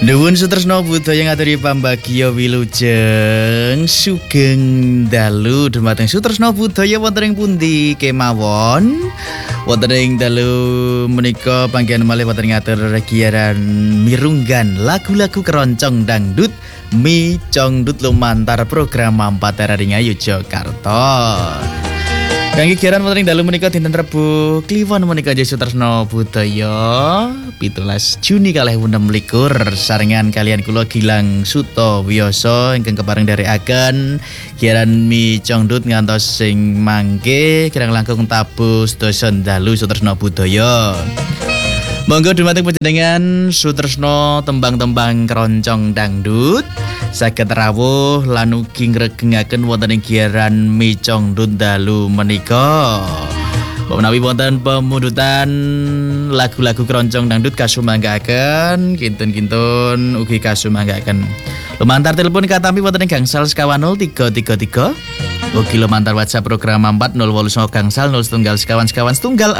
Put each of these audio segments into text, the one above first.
Nuwun sutresna budaya ngaturi pambagya wilujeng sugeng dalu dumateng sutresna budaya wonten ing pundi kemawon. Wonten ing dalu menika panggihan malih wonten ngatur giaran mirunggan lagu-lagu keroncong dangdut Mi Congdut lumantar program Mampat Raringa Yogyakarta. Kangge giaran wonten ing dalu menika dinten Rebo Kliwon menika Sutresna Budaya 17 Juni 2026 sarengan kalian kula Gilang Suto Wiyoso ingkang kepareng dherekaken giaran Mi Congdut ngantos sing mangke kirang langkung tabuh sedasa dalu Sutresna Budaya. Monggo dumateng panjenengan sutresna tembang-tembang keroncong dangdut saged rawuh lan ugi ngregengaken wonten ing giaran Mi Congdut dalu menika. Menawi wonten pemundutan lagu-lagu keroncong dangdut kasumanggaken kinten-kinten ugi kasumanggaken. Lumantar telepon katampi wonten ing gangsal sekawan 0333 ugi lumantar WhatsApp program 4089 gangsal 01 sekawan 0666.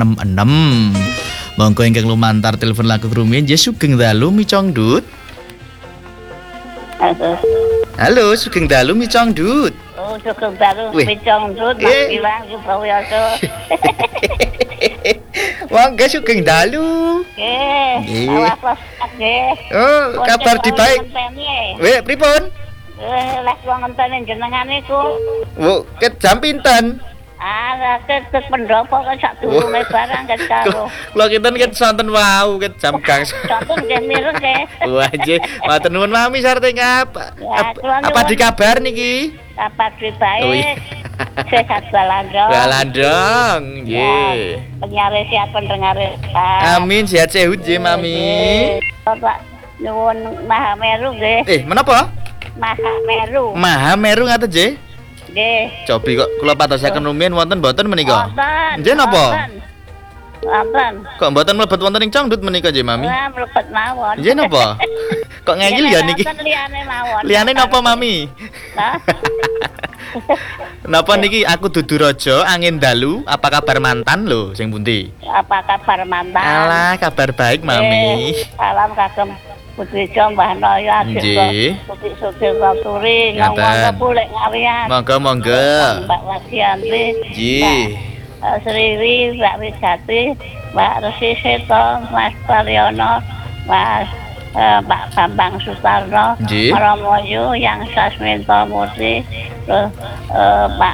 Monggo ingkang lumantar telepon laku rumiyin nggih sugeng dalu Mi Congdut. Halo, sugeng dalu Mi Congdut. Oh, sugeng dalu Mi Congdut, Mas Gilang Sutowiyoso. Monggo sugeng dalu. Nggih. Awas nggih. Oh, kabar di baik. Weh, pripun? Lah wong ngenteni jenengan niku. Oh, ket jam pinten? Ket pendopo kan sak durunge barang ket karo. Kula kinten ket sonten wau ket jam gang. Sonten nggih mireng nggih. Wah, nggih. Matur nuwun Mami sareng ngapa? Apa dikabar niki? Kabar di baik. Sehat balandong. Balandong, nggih. Penyare siap pendengare. Amin, sehat sehat nggih Mami. Bapak nyuwun Maha Meru nggih. Menapa? Maha Meru. Maha Meru ngaten nggih. Nggih. Cobi kok kula patosaken rumiyin wonten mboten menika? Wonten. Nggih napa? Wonten. Kok mboten mlebet wonten ing Congdut menika nggih Mami? Wah, mlebet mawon. Nggih napa? Kok ngeyel ya niki? Liyane mawon. Liyane napa Mami? Hah? Napa niki aku dudu raja angin dalu, apa kabar mantan lho sing pundi? Apa kabar mantan? Alah, kabar baik Mami. Salam kagem Putri Mbah Noya Nggih. Putri Sugeng Waturi Ngaten. ngomong pulek ngawian. Monggo. Mbak Wasianti. Nggih. Sriwi, Mbak Wijati, Mbak Resi Seto, Mas Pariono, Mas Mbak Bambang Sutarno, Nggih. Romoyu, yang Sasminto Murti, terus Mbak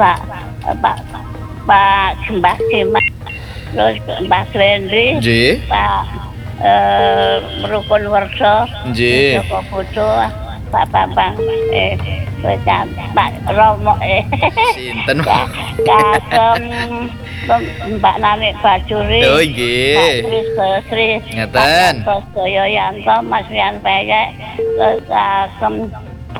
Mbah Kimat, terus Mbak Glendi, Nggih. Pak Rukun Werso, Nggih. Joko Budo, Pak Bambang, Pak Romo, Sinten? Kagem Mbak Nanik Bajuri, Oh Pak nggih. Kris Sri, Ngaten. Pak Doyoyanto, Mas Rian Peyek, kagem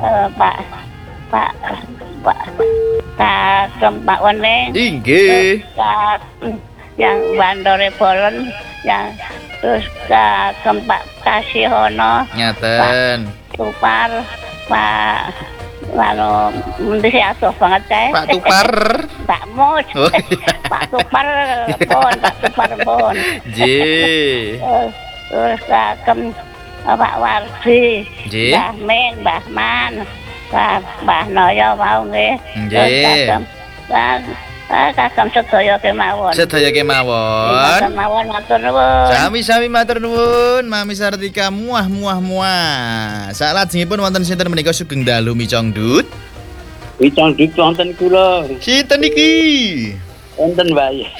kagem Pak Wening, Nggih. yang Bandore Bolen, yang terus kagem Pak Kasihono, Ngaten. Tupar, Pak Lalu mesti asuh banget saya. Pak Tupar. Pak Mus. Oh, iya. Pak Tupar pun, Pak Tupar pun. Nggih. Terus kagem Pak Wardi, Nggih. Mbah Min, Mbah Man, Mbah Noyo mau nggih. Nggih. Kagem sedaya kemawon. Sedaya kemawon. Kemawon matur nuwun. Sami-sami matur nuwun, Mami Sartika muah. Salajengipun wonten sinten menika sugeng dalu Mi Congdut? Mi Congdut wonten kula. Sinten niki? Wonten wae.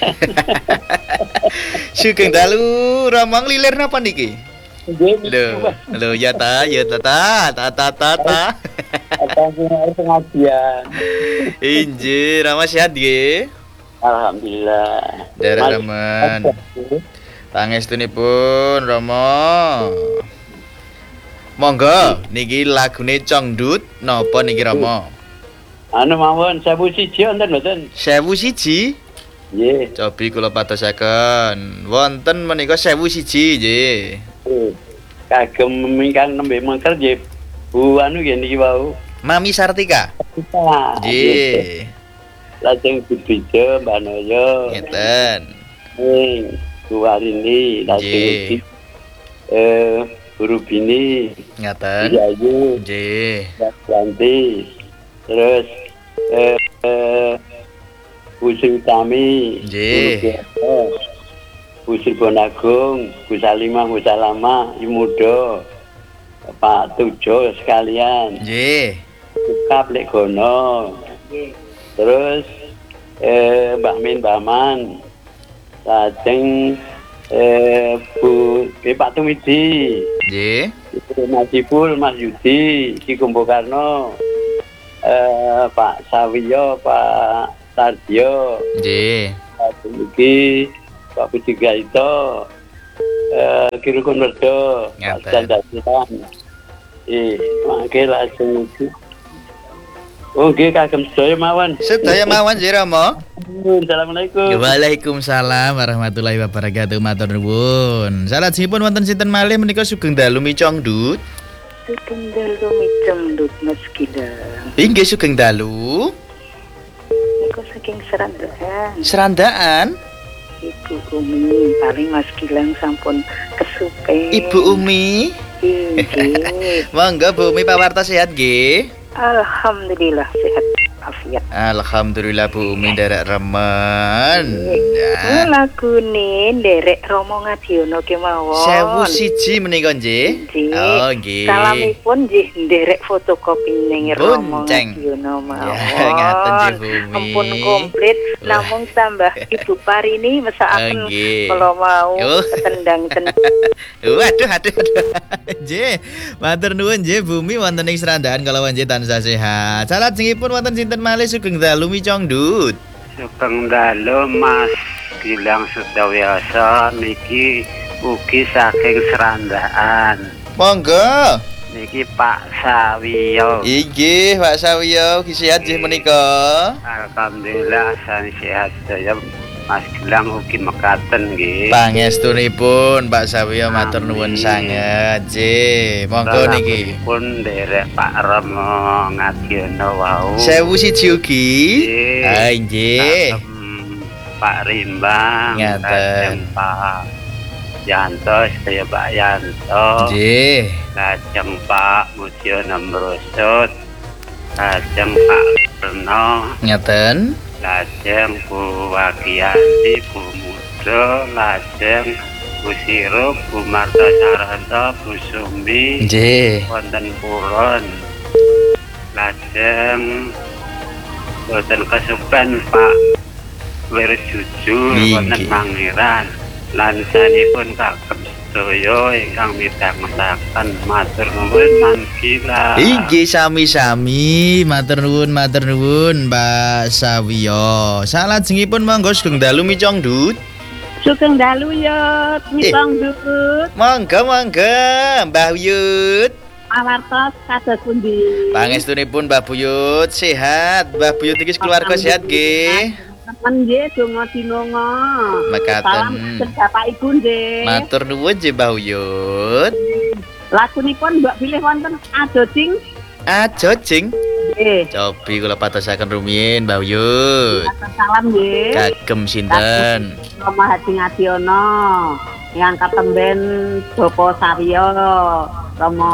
Sugeng dalu Romong lilir napa niki? Nggih. Lho ya ta. Pengajian. Injih, Rama sehat nggih. Alhamdulillah. Derek remen. Pangestunipun Rama. Monggo niki lagune Congdut napa niki Rama? Anu mawon 1001 wonten mboten? 1001. Nggih. Cobi kula patosaken. Wonten menika 1001 nggih. Kagem ingkang nembe mengker nggih. Bu anu nggih niki wau. Mami Sartika. Nggih. Lajeng Budija Mbak Noyo. Ngeten. Bu Warini lajeng Guru Bini, Ngaten. Yayu, Nggih. Ganti, terus Bu Sri Utami, Nggih. Bu Sri Bonagung, Bu Salimah, Bu Salama, Ibu Muda, Pak Tujo sekalian, Nggih. Kap Legono, terus Mbak Min Baman, lajeng Bu Pak Tumidi, Nggih. Mas Ipul, Mas Yudi, Ki Kumbo Karno, Pak Sawiyo, Pak Tardio, Nggih. Pak Tumugi, Pak Budi Gaito, Kiru Konwerdo, Pak Ngaten. Candasilan. Mangke lajeng iki. Oh nggih kagem sedaya mawon. Sedaya mawon nggih Rama. Assalamualaikum. Waalaikumsalam warahmatullahi wabarakatuh. Matur nuwun. Salajengipun wonten sinten malih menika Sugeng Dalu Micong Dut? Sugeng Dalu Micong Dut Mas Gilang. Inggih Sugeng Dalu. Niku saking Serandaan. Serandaan. Ibu Umi paling Mas Gilang sampun kesupen. Ibu Umi. Inggih. Monggo Bu Umi pawarta sehat nggih. Alhamdulillah sehat afiat. Alhamdulillah Bu Umi nderek remen. Lagune nderek Romo Ngadiono kemawon. 1001 menika nggih. Nggih. Oh nggih. Salamipun nggih nderek fotokopi ning Romo Bonceng. Ngadiono mawon. Ya, ngaten nggih, Bu Umi. Ampun komplit namung tambah Ibu Parini mesakaken Nggih. kula mau Oh. ketendang-tendang. Waduh. Nggih. Matur nuwun nggih Bu Umi wonten ing Serandaan kala nggih tansah sehat. Salajengipun wonten sinten malih Sugeng Dalu Micong Dut? Sugeng Dalu Mas Gilang Sudawyasa niki ugi saking Serandaan. Monggo. Niki Pak Sawiyo. Inggih Pak Sawiyo, ugi sehat nggih menika. Alhamdulillah sani sehat saya. Mas Gilang ugi mekaten nggih. Pangestunipun Pak Sawiyo matur nuwun Amin. sanget. Nggih, monggo niki. Pun derek Pak Romo Ngadiono wau. 1001 ugi. Nggih. Ah nggih. Kagem Pak Rimbang. Ngaten. Kagem Pak Yanto, saya Pak Yanto. Nggih. Lajeng Pak Mudiono Mrusut, lajeng Pak Perno, Ngeten. lajeng Bu Wagianti, Bu Mudo, lajeng Bu Sirup, Bu Marta Saranta, Bu Sumi, Nggih. wonten Purun, lajeng wonten Kesupen Pak Wirjujur, Nggih. wonten Pangeran, lan sanipun kagem sedaya ingkang midhangetaken matur nuwun mangkila. Inggih sami-sami matur nuwun Pak Sawiyo. Salajengipun monggo Sugeng Dalu Micong Dut. Sugeng Dalu ya, Micong Dut. Monggo Mbah Yut. Awartos kados pundi? Pangestunipun Mbah Buyut sehat. Mbah Buyut iki keluarga sehat nggih. Temen nggih donga dinonga. Mekaten. Salam kagem Bapak Ibu nggih. Matur nuwun nggih Mbah Buyut. Lagunipun mbok pilih wonten Adoding. Ajo jing. Nggih. Cobi kula patosaken rumiyin Mbah Buyut. Salam nggih. Kagem sinten? Romo Hadi Ngadiono. Yang katemben Bapak Saryo. Romo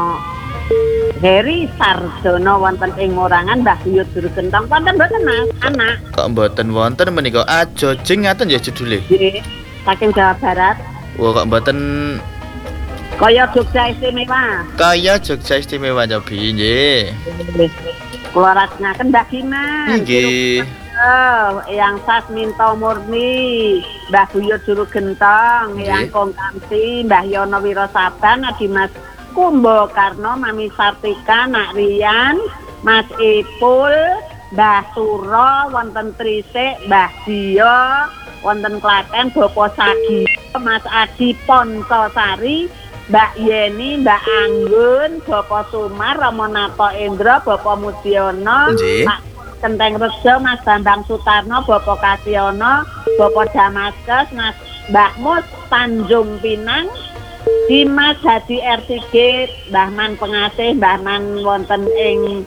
Heri Sarjono wonten ing Morangan Mbah Buyut Juru Gentong wonten mboten Mas anak Kok mboten wonten menika ajo jing ngaten ya judule. nggih saking Jawa Barat Wah kok mboten kaya Jogja istimewa kaya Jogja istimewa Cobi nggih. kula rajengaken Mbah Gina Nggih. yang Sas Minto Murni Mbah Buyut Juru Gentong Nggih. yang Kongkamsi Mbah Yono Wirosaban Adi Mas Kumbo Karno, Mami Sartika, Nak Rian, Mas Ipul, Mbah Suro, wonten Trisik, Mbah Dio, wonten Klaten, Bapak Sagi, Mas Adi Pontosari, Mbak Yeni, Mbak Anggun, Bapak Sumar, Romo Nato Indro, Bapak Mudiono, Nggih. Pak Kenteng Rejo, Mas Bambang Sutarno, Bapak Kasiono, Bapak Damaskus, Mas Mbak Mus, Tanjung Pinang, Dimas Hadi R3, Mbah Man Pengasih, Mbah Man wonten ing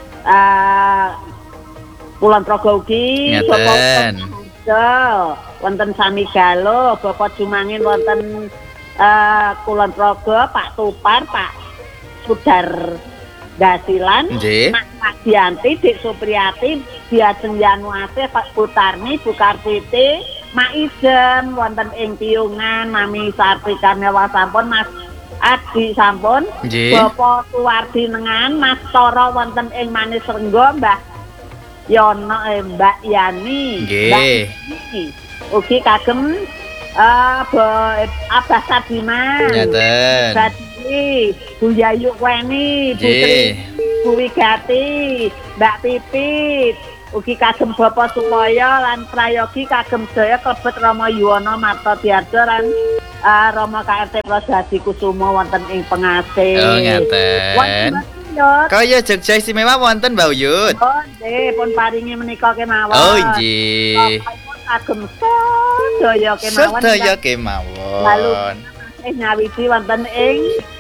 Kulon Progo ugi, Ngeten. wonten Sami Galo, Bapak Jumangin wonten Kulon Progo, Pak Tupar, Pak Sudar Dasilan, Nggih. Mak Dianti, Dik Supriyati, Diajeng Yanuase, Pak Butarni, Bu Kartiti, Mak Idem wonten ing Piungan, Mami Sartika Mewa sampun, Mas Adi sampun, Nggih. Bapak Suwardi Nengan, Mas Toro wonten ing Manis Renggo, Mbah Yono, Mbak Yani, Nggih. Mbak Yani. Ugi kagem Abah Sadiman, Ngaten. Sadi, Bu Yayu Weni, Bu Nggih. Tri, Bu Wigati, Mbak Pipit, ugi kagem Bapak Sumoyo lan prayogi kagem sedaya klebet Rama Yuwono Marta Diarjo lan Rama KRT Prosadi Kusumo wonten ing Pengasih. Oh, ngaten. Wonten Yut. Kaya Jogja istimewa wonten Mbak Uyut. Oh, nggih, pun paringi menika kemawon. Oh, nggih. Kagem sedaya kemawon. Sedaya Lalu kemawon. nyawiji wonten ing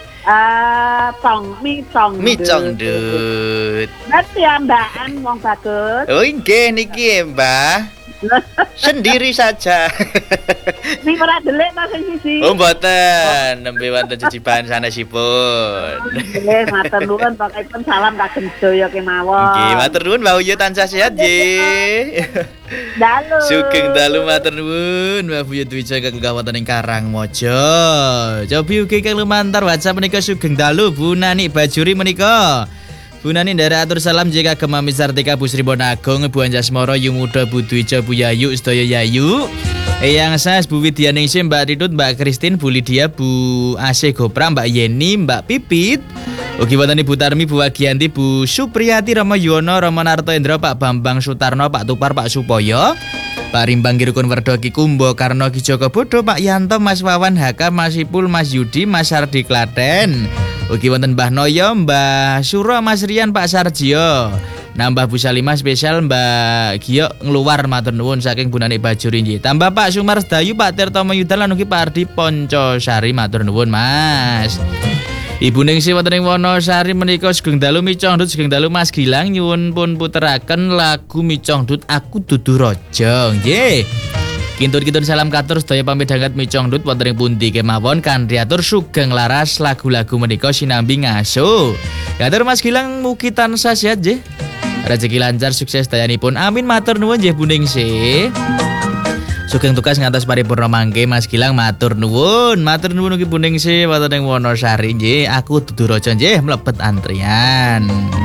Micong Dut. Berarti ambakan wong bagus. Oh, nggih niki Mbah. Sendiri saja. Ning ora delik ta sing siji. Oh, mboten. Nembe wonten cicipan sanesipun. Nggih, matur nuwun pokokipun salam kagem sedaya kemawon. Nggih, matur nuwun Mbak Uyut tansah sehat nggih. Dalu. Sugeng dalu matur nuwun Mbak Uyut Wijo kagem wonten ing Karangmojo. Cobi ugi kang lumantar WhatsApp menika sugeng dalu Bu Nani Bajuri menika. Bu Nani ndara atur salam jika kagem Mami Sartika Bu Sri Bonagong Bu Anjasmara Yumuda Bu Dwija Bu Yayu sedaya Yayu. Eyang Sas Bu Widyaningsih Mbak Ritut Mbak Kristin Bu Lydia Bu Ase Gopra Mbak Yeni Mbak Pipit. Ugi wonten Ibu Tarmi Bu Wagianti Bu Supriyati Rama Yuwono Rama Narto Endra Pak Bambang Sutarno Pak Tupar Pak Supoyo Pak Rimbang Kirukun Werdo Ki Kumbo Karno Ki Joko Bodo Pak Yanto Mas Wawan Haka Mas Ipul Mas Yudi Mas Sardi Klaten. Ugi wonten Mbah Noyo Mbah Suro Mas Rian Pak Sarjio. Nambah Bu Salimah spesial Mbak Gio ngeluar matur nuwun saking Bu Nani Bajuri nggih. Tambah Pak Sumar Sedayu Pak Tirto Mayudan lan ugi Pak Ardi Poncosari matur nuwun Mas. Ibu Ningsih wonten ing Wonosari menika sugeng dalu Micong Dut sugeng dalu Mas Gilang nyuwun pun puteraken lagu Micong Dut Aku Dudu Raja nggih. Kintun-kintun salam katur sedaya pamit dhanget Micong Dut wonten ing pundi kemawon kanthi atur sugeng laras lagu-lagu menika sinambi ngaso. Katur Mas Gilang mugi tansah sehat nggih. Rezeki lancar sukses dayanipun. Amin matur nuwun nggih Bu Ningsih. Sugeng tugas ngantos paripurna mangke Mas Gilang matur nuwun. Matur nuwun ugi Bu Ningsih wonten ing Wonosari nggih. Aku Dudu Raja nggih mlebet antrian.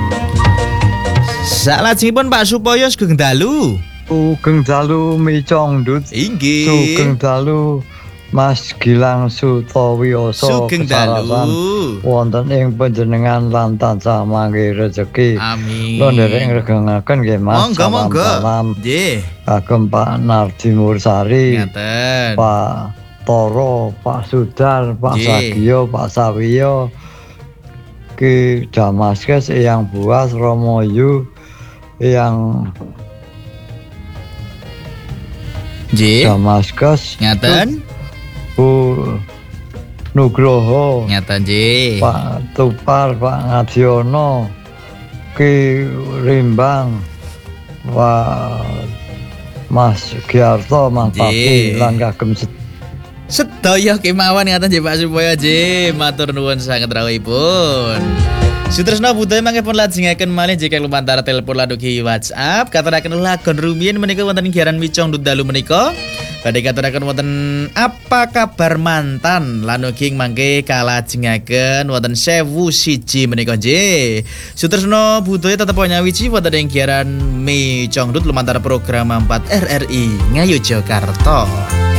Salajengipun Pak Supoyo sugeng dalu. Sugeng dalu Micong Dut. Inggih. Sugeng dalu Mas Gilang Sutawiyoso. Sugeng dalu. Wonten ing panjenengan lan tansah mangke rezeki. Amin. Kula nderek ngregengaken nggih Mas. Monggo. Salam Nggih. kagem Pak Nardi Mursari, Ngaten. Pak Toro, Pak Sudar, Pak Nggih. Sagio, Pak Sawiyo, Ki Damaskus, Eyang Buas, Romoyu, Eyang Nggih. Damaskus, Ngaten. Bu Nugroho, Ngaten nggih. Pak Tupar, Pak Ngadiono, Ki Rimbang, Pak Mas Giarto, Mas Nggih. Pati, lan kagem Sedaya kemawon ngaten nggih Pak Supoyo nggih. Matur nuwun sanget rawuhipun. Sutresna budaya mangke pun lajengaken malih jika lumantar telepon lan ugi WhatsApp katuraken lagon rumiyin menika wonten giaran Micong Dut dalu menika. Badhe katuraken wonten apa kabar mantan lan ugi mangke kalajengaken wonten 1001 menika nggih. Sutresna budaya tetep nyawiji wonten ing giaran Micong Dut lumantar program 4 RRI Ngayu Jakarta.